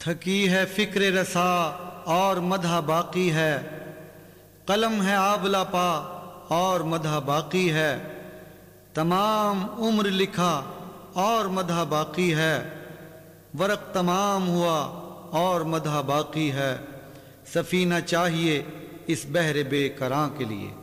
थकी है फिक्र रसा और मदह बाकी है, कलम है आबला पा और मदह बाकी है। तमाम उम्र लिखा और मदह बाकी है, वरक तमाम हुआ और मदह बाकी है। सफीना चाहिए इस बहर बेकरां के लिए।